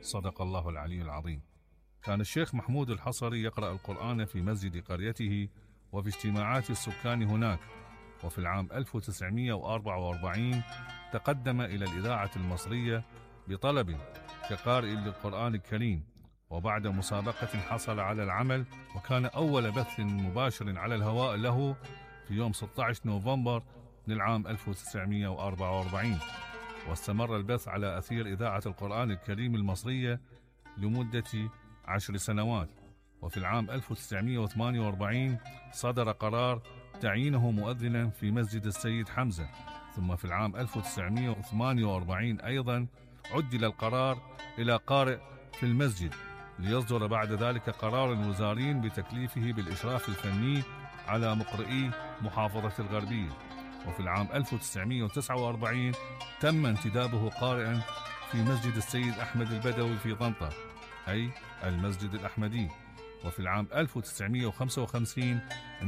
صدق الله العلي العظيم. كان الشيخ محمود الحصري يقرأ القرآن في مسجد قريته وفي اجتماعات السكان هناك. وفي العام 1944 تقدم إلى الإذاعة المصرية بطلب كقارئ للقرآن الكريم، وبعد مسابقة حصل على العمل، وكان أول بث مباشر على الهواء له في يوم 16 نوفمبر من العام 1944. واستمر البث على أثير إذاعة القرآن الكريم المصرية لمدة 10 سنوات. وفي العام 1948 صدر قرار تعيينه مؤذنا في مسجد السيد حمزة. ثم في العام 1948 أيضا عدل القرار إلى قارئ في المسجد، ليصدر بعد ذلك قرار وزاري بتكليفه بالإشراف الفني على مقرئي محافظة الغربية. وفي العام 1949 تم انتدابه قارئا في مسجد السيد أحمد البدوي في طنطا، أي المسجد الأحمدي. وفي العام 1955